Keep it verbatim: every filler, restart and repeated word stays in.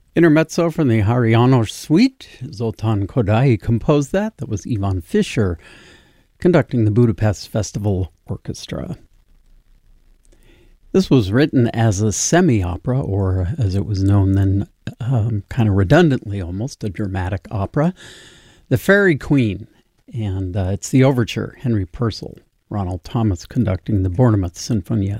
Intermezzo from the Hariano Suite. Zoltan Kodaly composed that. That was Ivan Fischer conducting the Budapest Festival Orchestra. This was written as a semi-opera, or as it was known then, um, kind of redundantly almost, a dramatic opera, The Fairy Queen. And uh, it's the overture, Henry Purcell, Ronald Thomas conducting the Bournemouth Sinfonietta.